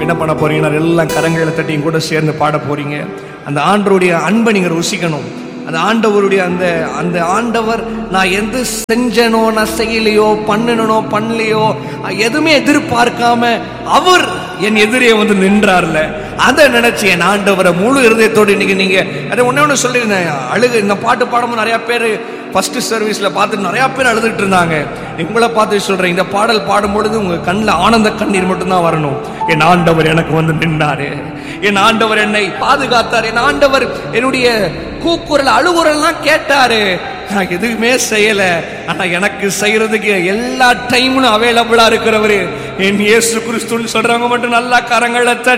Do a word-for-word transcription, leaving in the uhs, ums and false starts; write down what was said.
என்ன பண்ண போறீங்கன்னா எல்லாம் கரங்களை தட்டி கூட சேர்ந்து பாட போறீங்க. அந்த ஆண்டவருடைய அன்பை நீங்க ருசிக்கணும். அந்த ஆண்டவருடைய அந்த அந்த ஆண்டவர் நான் எந்த செஞ்சனோ நான் செய்யலையோ பண்ணனோ பண்ணலையோ எதுவுமே எதிர்பார்க்காம அவர் என் எதிரே வந்து நின்றார்ல, அதை நினைச்சு என் ஆண்டவரை முழு இருதயத்தோடு இன்னைக்கு நீங்க அதை ஒன்னே ஒன்று சொல்லியிருந்தேன். அழுகு இந்த பாட்டு பாடும்போது நிறைய பேர் ஃபர்ஸ்ட் சர்வீஸ்ல பார்த்துட்டு நிறைய பேர் அழுதுட்டு இருந்தாங்க. உங்களை பார்த்து சொல்றேன், இந்த பாடல் பாடும் பொழுது உங்க கண்ணில் ஆனந்த கண்ணீர் மட்டும்தான் வரணும். என் ஆண்டவர் எனக்கு வந்து நின்றாரு, என் ஆண்டவர் என்னை பாதுகாத்தார், என் ஆண்டவர் என்னுடைய கூக்குரல் அழுகுரல்லாம் கேட்டாரு. நான் எதுவுமே செய்யல, ஆனா எனக்கு செய்யறதுக்கு எல்லா டைமும் அவைலபிளா இருக்கிறவரு என் இயேசு கிறிஸ்துன்னு சொல்றவங்க மட்டும் நல்லா கரங்களை தட்டி